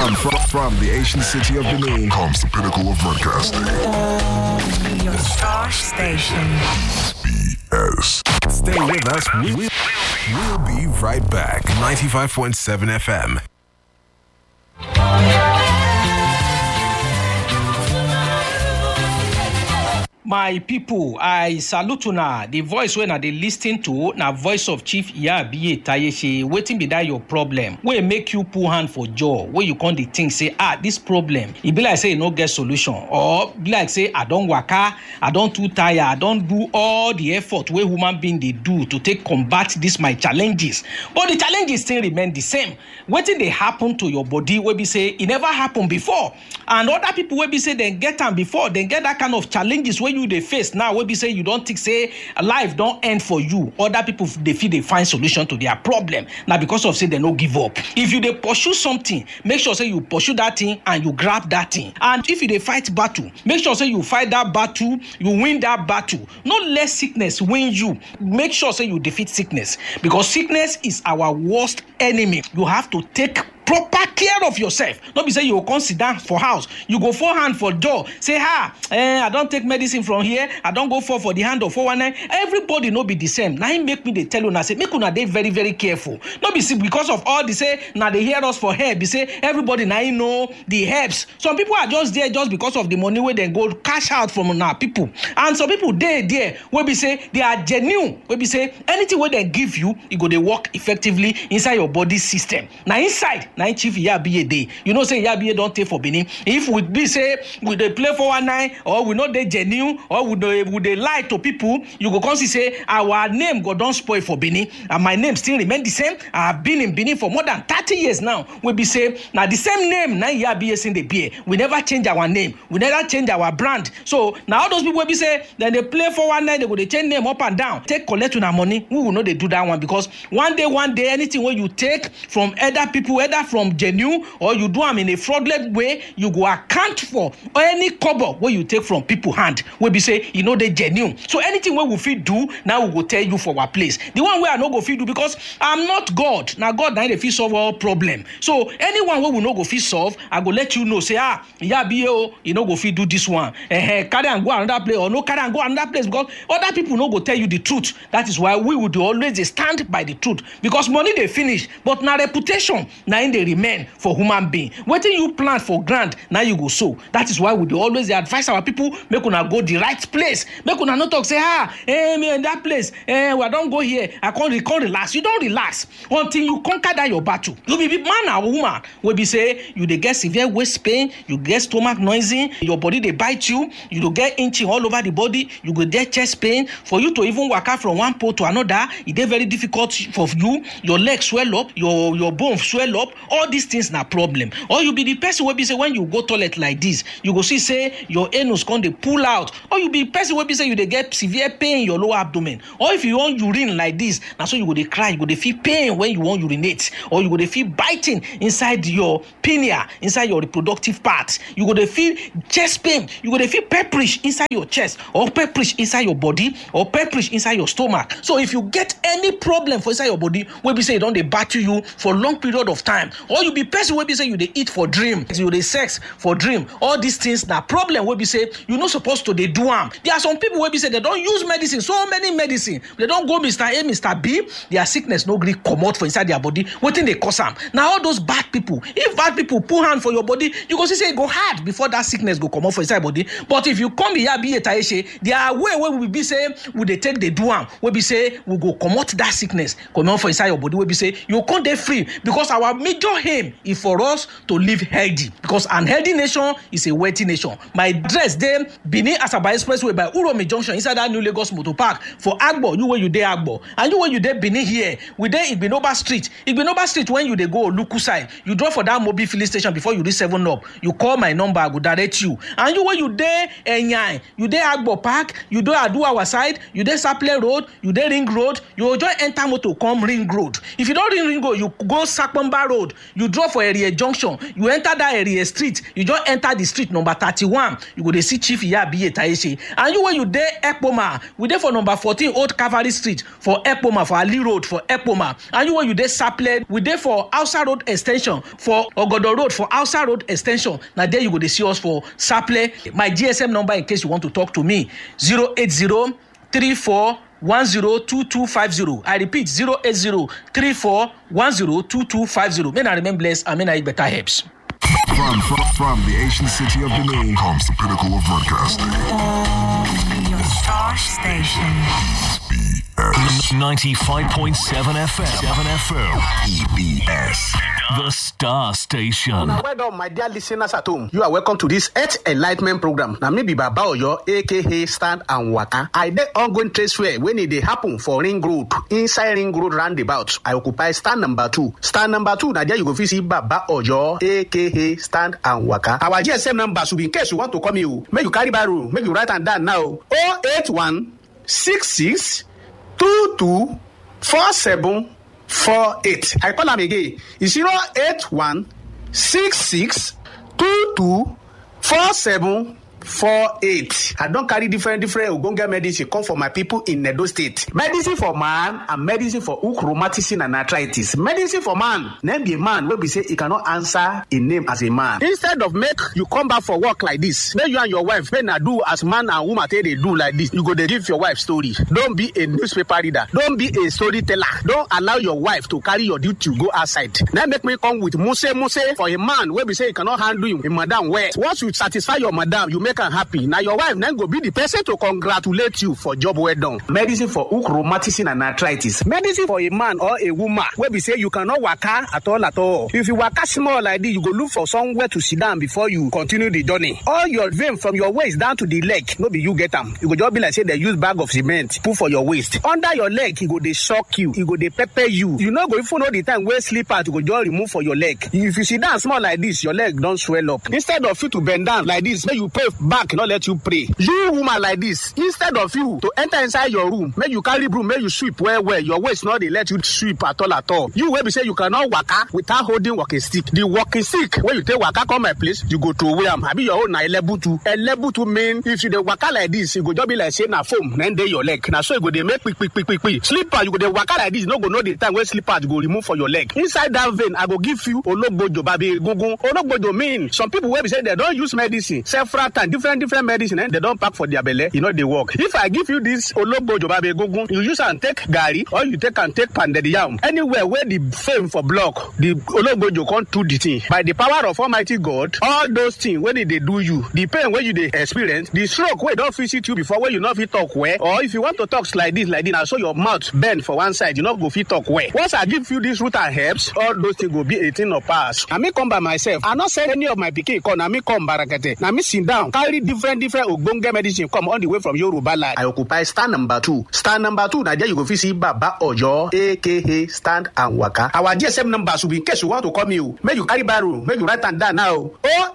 From the ancient city of Benin comes the pinnacle of broadcasting. Your star station. BS. Stay with us. We'll be right back. 95.7 FM. My people, I salute una. The voice when I dey listen to na voice of Chief Iyabiye Tayeche. Wetin be that your problem? Wey make you put hand for jaw? Wey you come dey think say this problem e be like say e no get solution, or be like say I don waka, I don too tire, I don do all the effort wey human being dey do to take combat this my challenges, but the challenges still remain the same. Wetin dey happen to your body wey be say e never happen before, and other people wey be say dem get am before, dem get that kind of challenges wey you dey face now wey be say you don think say life don end for you. Other people dey feel dey find solution to their problem na because of say dem no give up. If you dey pursue something, make sure say you pursue that thing and you grab that thing. And if you dey fight battle, make sure say you fight that battle, you win that battle. No let sickness win you. Make sure say you defeat sickness, because sickness is our worst enemy. You have to take proper care of yourself. No be say you go come sit down for house, you go fall hand for door, say I don take medicine from here, I don go fall for the hand of 419. Everybody no be the same. Na him make me dey tell una say make una dey very very careful. No be see because of all the say na dey hear us for herb, be say everybody na him know the herbs. Some people are just there just because of the money wey dem go cash out from una people, and some people dey there wey be say they are genuine, wey be say anything wey dem give you, e go dey work effectively inside your body system. Na inside na Chief Iyabiye dey. You know say Iyabiye don take for Benin. If we be say we dey play 419, or we no dey genuine, or we dey lie to people, you go come see say our name go don spoil for Benin, and my name still remain the same. I have been in Benin for more than 30 years now. We be say na the same name na Iyabiye sin dey bear. We never change our name, we never change our brand. So now all those people wey be say then they play 419, they go dey change name up and down, take collect una money. We will not dey do that one, because one day anything wey you take from other people, either from genuine or you do them in a fraudulent way, you go account for any cover where you take from people hand wey be say you know they genuine. So anything wey we fit do, now we go tell you for our place. The one where I no go fit do, because I'm not God. Now God na dey fit solve all problem. So anyone wey we no go fit solve, I go let you know say Iyabiye you no go fit do this one. Carry and go another place, or no carry and go another place, because other people no go tell you the truth. That is why we would always stand by the truth, because money they finish, but na reputation na in they remain for human being. Wetin you plant for ground, now you go sow. That is why we dey always advise our people make una go the right place. Make una not talk say me in that place, I don't go here, I can't relax. You don't relax until you conquer that your battle. You be man or woman wey be say you dey get severe waist pain, you get stomach noisy, your body dey bite you, you dey get itching all over the body, you go get chest pain. For you to even waka from one pole to another, e dey very difficult for you. Your legs swell up, your bone swell up. All these things na problem. Or you be the person wey be say when you go toilet like this, you go see say your anus come dey pull out. Or you be the person wey be say you dey get severe pain in your lower abdomen. Or if you want urine like this, na so you go dey cry, you go dey feel pain when you want urinate. Or you go dey feel biting inside your pineal, inside your reproductive parts. You go dey feel chest pain, you go dey feel pepperish inside your chest, or pepperish inside your body, or pepperish inside your stomach. So if you get any problem for inside your body wey be say e don dey battle you for long period of time, or you be person wey be say you dey eat for dream, you dey sex for dream, all these things na problem wey be say you no supposed to dey do am. There are some people wey be say they don use medicine, so many medicine, they don go Mr. A, Mr. B, their sickness no gree comot for inside their body. Wetin dey cause am? Na all those bad people. If bad people put hand for your body, you go see say e go hard before that sickness go comot for inside body. But if you come Iyabiye Tayeche, there are way wey we be say we dey take dey do am, wey be say we go comot that sickness comot for inside your body, wey be say you come dey free, because our major aim is for us to live healthy, because an healthy nation is a wealthy nation. My address dey Benin Asaba Expressway by Uromi Junction, inside that new Lagos Motor Park for Agbo. You where you dey Agbo, and you where you dey Benin here, we dey Igbinoba Street. Igbinoba Street, when you dey go Oluku side, you drop for that mobile filling station before you reach 7up. You call my number, I go direct you. And you where you dey Enyai, you dey Agbo Park, you dey Aduawa side, you dey Saple Road, you dey Ring Road, you just enter motor come Ring Road. If you don't Ring Road, you go Sakpamba Road. road, you drop for area junction, you enter that area street, you just enter the street number 31, you go dey see Chief Iyabiye Tayeche. And you when you dey Ekpoma, we dey for number 14 Old Cavalry Street for Ekpoma, for Ali Road for Ekpoma. And you when you dey Saple, we dey for Hausa Road Extension for Ogodo Road for Hausa Road Extension. Now there you go dey see us for Saple. My GSM number in case you want to talk to me, 08034102250. I repeat, 08034102250. May I remain blessed and may I eat better herbs. From the ancient city of Benin comes the pinnacle of broadcasting. Your star station. EBS. 95.7 FM. 7 FM. EBS. The Star Station. Well done, my dear listeners at home. You are welcome to this Earth Enlightenment program. Now, maybe Baba Oyo, aka Stand and Waka. I did ongoing trade fair when it happen for Ring Road, inside Ring Road roundabout. I occupy stand number 2. Stand number 2, now there you go see Baba Oyo, aka Stand and Waka. Our GSM number should be in case you want to come here. Make you carry barrow, make you write and down now. 081 66 22 47 48. I call them again. It's 081 66 22 47 48. I don't carry different Ogonga medicine come for my people in Edo State. Medicine for man and medicine for hook rheumatism and arthritis. Medicine for man, name be a man where we say he cannot answer a name as a man. Instead of make you come back for work like this, make you and your wife when I do as man and woman they do like this. You go to give your wife story. Don't be a newspaper reader. Don't be a storyteller. Don't allow your wife to carry your duty to go outside. Now make me come with Muse for a man where we say he cannot handle you. A madam where once you satisfy your madam, you make happy. Now your wife then go be the person to congratulate you for job well done. Medicine for hook rheumatism and arthritis. Medicine for a man or a woman where we say you cannot waka at all. If you waka small like this, you go look for somewhere to sit down before you continue the journey. All your vein from your waist down to the leg, no be you get them. You go just be like say they use bag of cement put for your waist. Under your leg, he go they shock you. He go they pepper you. You know go if you know the time where slipper to go just remove for your leg. If you sit down small like this, your leg don't swell up. Instead of you to bend down like this, make you pray back, not let you pray. You woman like this, instead of you to enter inside your room, make you carry broom, make you sweep well. Your waist not they let you sweep at all. You will be say you cannot waka without holding walking stick. The walking stick when you take waka come my place, you go to away am. Have your own na elebutu. Elebutu mean if you dey waka like this, you go just be like say na foam, then dey your leg. Now so you go dey make quick. Slipper you go dey waka like this, you no go know the time when slipper you go remove for your leg. Inside that vein, I go give you ologbojo babi gungun. Ologbojo mean some people will be say they don't use medicine several times, different medicine, and they don't pack for their belly, you know they work. If I give you this ologbojo babi gungun, you use and take gari or you take and take pounded yam. Anywhere where the fame for block, the ologbojo can't do the thing. By the power of Almighty God, all those things when they do you, the pain when you they experience, the stroke where don't visit you before when you not fit talk well, or if you want to talk like this, I saw your mouth bend for one side, you not go fit talk well. Once I give you this root and herbs, all those things will be 18 or pass. I may come by myself. I not send any of my pikin come. I may come barakate. Now me sit down, carry different Ogbonge medicine come on the way from Yoruba land. I occupy stand number 2. Stand number 2. Now there you go see Baba Oyo, aka Stand and Waka. Our GSM number should be in case you want to call me. Make you carry barrow. Make you write and down now.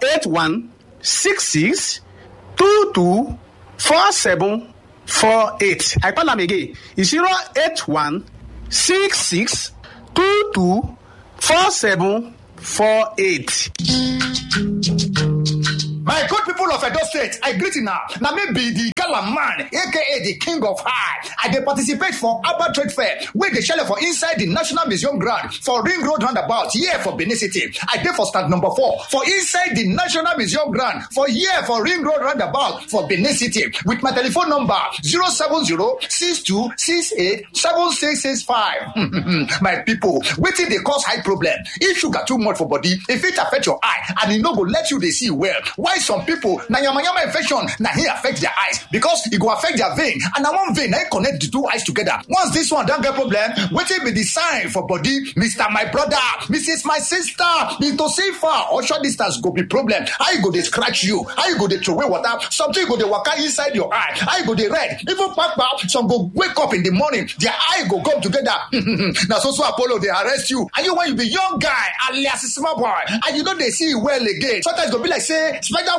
081 66 22 47 48. I call them again. It's 081 66 22 47 48. My good people of Edo State, I greet you now. Now me be the Gala man, aka the King of High. I dey participate for Abba Trade Fair, where they shell for inside the National Museum ground for Ring Road roundabout, here for Benin City. I dey for stand number 4 for inside the National Museum ground for here for Ring Road roundabout for Benin City with my telephone number 070-6268-7665. My people, wetin dey cause high problem? If sugar too much for body, if it affect your eye and e no go let you dey see well. Why some people na yamayama infection na here affect their eyes because it go affect their vein and na one vein na connect the two eyes together. Once this one don get problem, wetin be the sign for body? Mr. My brother, Mrs. My sister, into see far or short distance go be problem. How you go dey scratch you? How you go dey throw away water? Something go dey waka inside your eye. How you go dey red? Even kpakpa, some go wake up in the morning, their eye go come together. Na so Apollo dey arrest you. And you when you be young guy alias small boy and you no dey see well again. Sometimes go be like say spider web cover your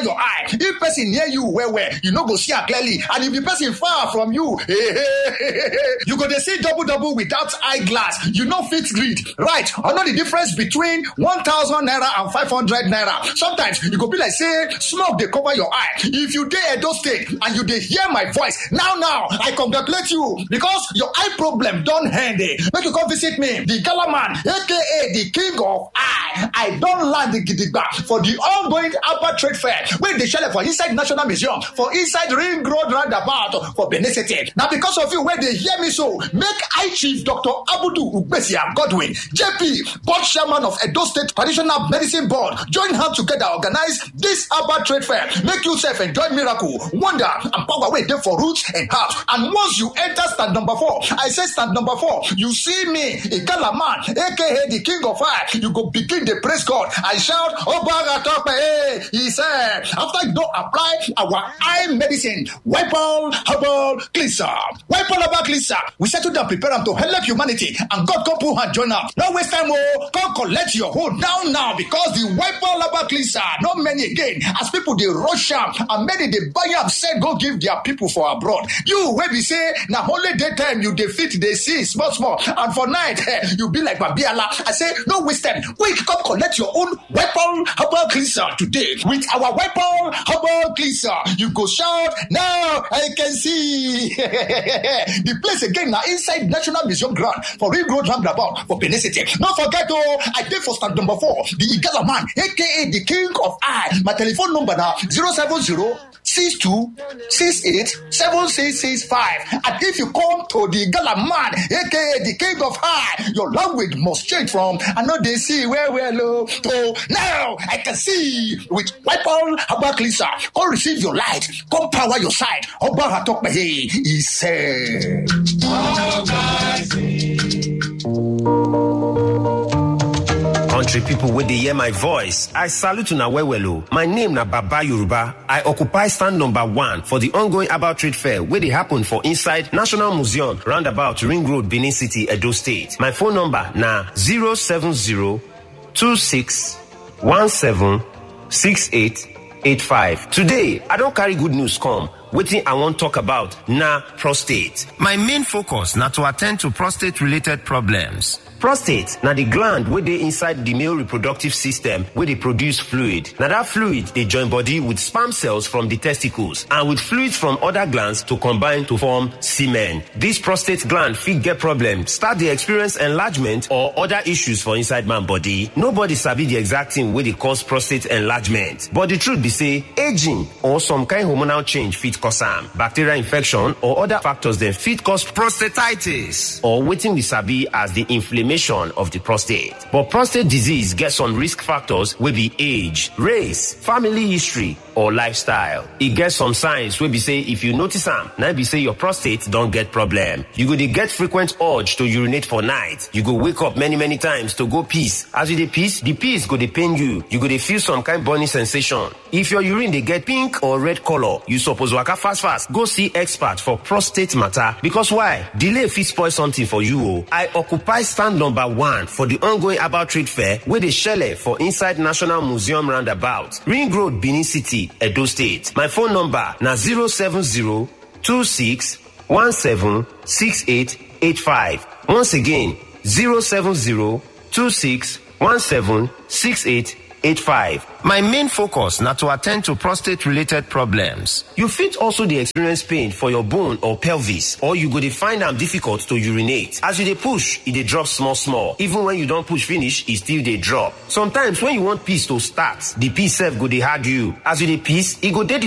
your eye. If person near you well, you no go see her clearly. And if the person far from you, you go dey see double without eyeglass. You no fit read. Right? I know the difference between 1,000 naira and 500 naira. Sometimes you go be like say smoke dey cover your eye. If you dey Edo State and you dey hear my voice now, I congratulate you because your eye problem don end. Make you come visit me, the Gala man, aka the king of eye. I don land the gidigba for the ongoing Abba Trade Fair wey dey shele for inside National Museum, for inside Ring Road roundabout for Benin City. Na because of you wey dey hear me so, make Eye Chief Dr. Abudu Ugbesia Godwin, JP, board chairman of Edo State Traditional Medicine Board, join hands together organize this Abba Trade Fair. Make yourself enjoy miracle, wonder, and power wey dey for roots and herbs. And once you enter stand number 4, I say stand number 4, you see me, Igala man, aka the king of fire, you go begin to praise God. I shout, Obaga Tope, hey, he said, after you don't apply our eye medicine, Wipol Herbal Cleanser. Wipol Herbal Cleanser, we settle down, prepare them to help humanity, and God come put hand join up. No waste time, come collect your hold down now, because the Wipol Herbal Cleanser, not many again, as people they rush up, and many they buy up, said go give their people for abroad. You, where we say, now only daytime you defeat, they see small, and for night, you be like Babiala. I say, no waste time, quick, come collect your own Wipol Herbal Cleanser today. With our Wipol Herbal Cleanser, you go shout, now I can see. The place again now inside National Museum ground for Ring Road roundabout for Benin City. Don't forget, I did for stand number 4, the Igala man, aka the king of eye. My telephone number now 070-6268-7665. And if you come to the Igala man, aka the king of eye, your language must change from I know they see where we're low to now I can see with Wipol Herbal Cleanser. Come receive your light, come power your side. Oba Hatokpe, he said. Country people, when they hear my voice, I salute una well. My name na Baba Yoruba. I occupy stand number 1 for the ongoing About Trade Fair where they happen for inside National Museum, roundabout Ring Road, Benin City, Edo State. My phone number na 070-2617-6885. Today, I don't carry good news come. Wetin I wan talk about na prostate. My main focus na to attend to prostate-related problems. Prostate na the gland wey dey inside the male reproductive system wey dey produce fluid. Na that fluid dey join body with sperm cells from the testicles and with fluids from other glands to combine to form semen. This prostate gland fit get problem, start dey experience enlargement or other issues for inside man body. Nobody sabi the exact thing wey dey cause prostate enlargement, but the truth be say aging or some kind hormonal change fit cause am. Bacterial infection or other factors dem fit cause prostatitis or wetin we sabi as the inflammation of the prostate. But prostate disease gets some risk factors wey be age, race, family history, or lifestyle. E get some signs wey be say if you notice am, na be say your prostate don get problem. You go dey get frequent urge to urinate for night. You go wake up many times to go piss. As you dey piss, the piss go dey pain you. You go dey feel some kind burning sensation. If your urine dey get pink or red color, you suppose waka fast go see expert for prostate matter. Because why? Delay fit spoil something for you. I occupy stand number 1 for the ongoing About Trade Fair wey dey shele for inside National Museum roundabout, Ring Road, Benin City, Edo State. My phone number na 070-2617-6885. Once again, 070-2617-6885. My main focus na to attend to prostate-related problems. You fit also dey experience pain for your bone or pelvis, or you go dey find am difficult to urinate. As you dey push, e dey drop small. Even when you don push finish, e still dey drop. Sometimes when you want piss to start, the piss sef go dey hard you. As you dey piss, e go dey